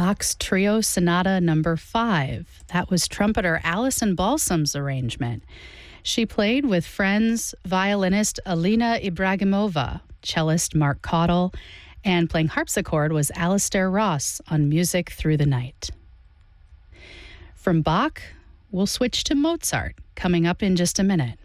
Bach's Trio Sonata No. 5. That was trumpeter Alison Balsam's arrangement. She played with friends violinist Alina Ibragimova, cellist Mark Cottle, and playing harpsichord was Alistair Ross on Music Through the Night. From Bach, we'll switch to Mozart, coming up in just a minute.